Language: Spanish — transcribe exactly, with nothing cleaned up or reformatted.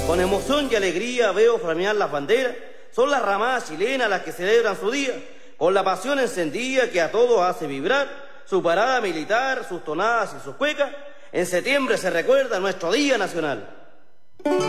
Con emoción y alegría veo flamear las banderas. Son las ramadas chilenas las que celebran su día, con la pasión encendida que a todos hace vibrar. Su parada militar, sus tonadas y sus cuecas. En septiembre se recuerda nuestro Día Nacional.